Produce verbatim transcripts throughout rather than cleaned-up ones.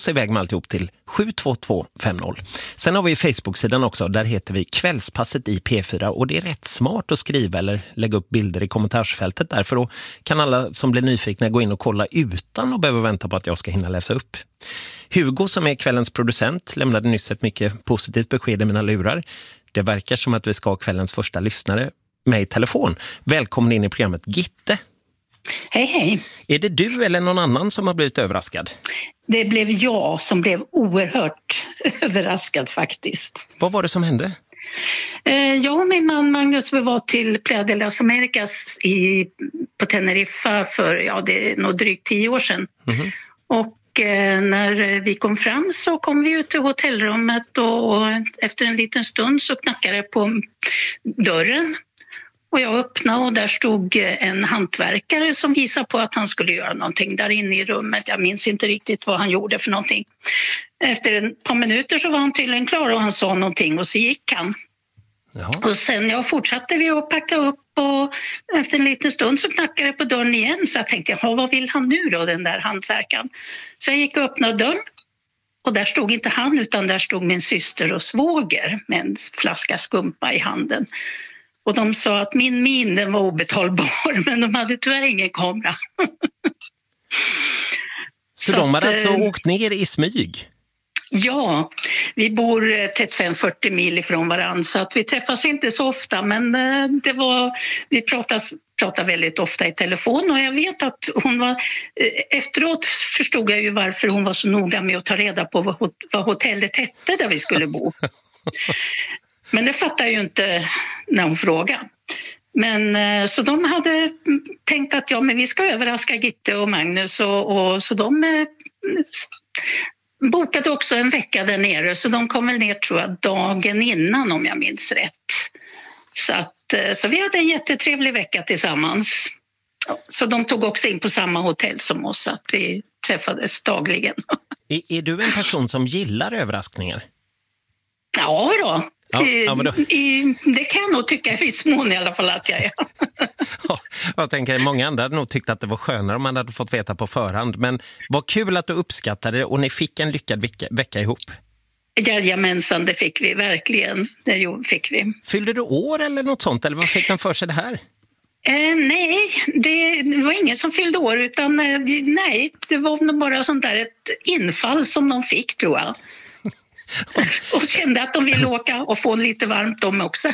oss iväg med alltihop till sju två två fem noll. Sen har vi Facebook-sidan också, där heter vi Kvällspasset i P fyra och det är rätt smart att skriva eller lägga upp bilder i kommentarsfältet där, för då kan alla som blir nyfikna gå in och kolla utan att behöva vänta på att jag ska hinna läsa upp. Hugo som är kvällens producent lämnade nyss ett mycket positivt besked i mina lurar. Det verkar som att vi ska ha kvällens första lyssnare med i telefon. Välkommen in i programmet Gitte. Hej hej. Är det du eller någon annan som har blivit överraskad? Det blev jag som blev oerhört överraskad faktiskt. Vad var det som hände? Jag och min man Magnus var till Playa de las Americas i, på Teneriffa för ja, det är nog drygt tio år sedan. Mm-hmm. Och eh, när vi kom fram så kom vi ut till hotellrummet och, och efter en liten stund så knackade det på dörren. Och jag öppnade och där stod en hantverkare som visade på att han skulle göra någonting där inne i rummet. Jag minns inte riktigt vad han gjorde för någonting. Efter ett par minuter så var han tydligen klar och han sa någonting och så gick han. Jaha. Och sen jag fortsatte vi att packa upp och efter en liten stund så knackade det på dörren igen. Så jag tänkte, vad vill han nu då, den där hantverkaren? Så jag gick och öppnade dörren och där stod inte han utan där stod min syster och svåger med en flaska skumpa i handen. Och de sa att min min den var obetalbar, men de hade tyvärr ingen kamera. Så, så de hade att, alltså äh, åkt ner i smyg? Ja, vi bor trettiofem till fyrtio mil ifrån varandra så att vi träffas inte så ofta. Men äh, det var, vi pratas, pratar väldigt ofta i telefon och jag vet att hon var... Äh, efteråt förstod jag ju varför hon var så noga med att ta reda på vad, vad hotellet hette där vi skulle bo. Men det fattar jag ju inte när hon frågade. Men så de hade tänkt att ja, men vi ska överraska Gitte och Magnus och, och så de eh, bokade också en vecka där nere så de kom väl ner tror jag dagen innan om jag minns rätt. Så, att, så vi hade en jättetrevlig vecka tillsammans. Så de tog också in på samma hotell som oss så att vi träffades dagligen. Är, är du en person som gillar överraskningar? Ja då. Ja, ja, men då... I, det kan jag nog tycka i viss mån i alla fall att jag är. Ja, jag tänker många andra hade nog tyckt att det var skönare om man hade fått veta på förhand. Men vad kul att du uppskattade det och ni fick en lyckad vecka, vecka ihop. Jajamensan, det fick vi verkligen. Det fick vi. Fyllde du år eller något sånt? Eller vad fick den för sig det här? Eh, nej, det, det var ingen som fyllde år utan eh, nej, det var nog bara sånt där ett infall som de fick tror jag. Och kände att de ville åka och få lite varmt de också.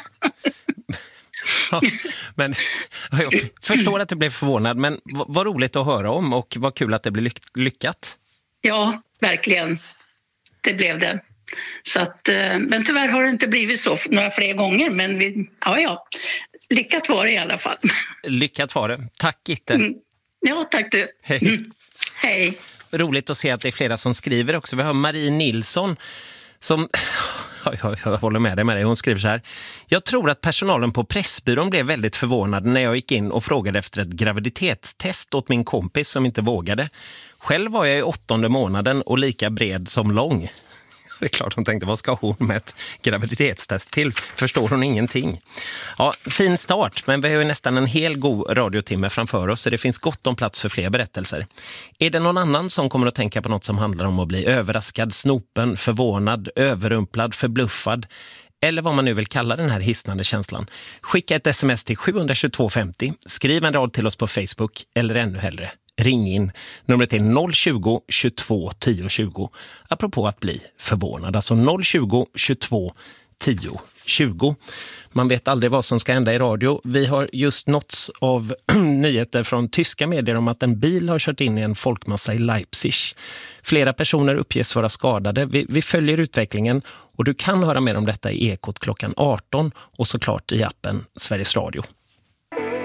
Ja, men jag förstår att du blev förvånad, men vad roligt att höra om och vad kul att det blev lyckat. Ja, verkligen. Det blev det. Så att, men tyvärr har det inte blivit så några fler gånger, men vi, ja, ja, lyckat var det i alla fall. Lyckat var det. Tack Gitte. Mm. Ja, tack du. Hej. Mm. Hej. Roligt att se att det är flera som skriver också. Vi har Marie Nilsson som... Jag, jag håller med dig med dig. Hon skriver så här. Jag tror att personalen på Pressbyrån blev väldigt förvånad när jag gick in och frågade efter ett graviditetstest åt min kompis som inte vågade. Själv var jag i åttonde månaden och lika bred som lång. Det är klart hon tänkte, vad ska hon med ett graviditetstest till? Förstår hon ingenting. Ja, fin start, men vi har ju nästan en hel god radiotimme framför oss så det finns gott om plats för fler berättelser. Är det någon annan som kommer att tänka på något som handlar om att bli överraskad, snopen, förvånad, överrumplad, förbluffad eller vad man nu vill kalla den här hisnande känslan? Skicka ett sms till sju två två fem noll, skriv en rad till oss på Facebook eller ännu hellre. Ring in. Numret är noll tjugo, tjugotvå, tio, tjugo. Apropå att bli förvånad. Alltså noll tjugo, tjugotvå, tio, tjugo. Man vet aldrig vad som ska hända i radio. Vi har just nåtts av nyheter från tyska medier om att en bil har kört in i en folkmassa i Leipzig. Flera personer uppges vara skadade. Vi, vi följer utvecklingen och du kan höra mer om detta i Ekot klockan arton och såklart i appen Sveriges Radio.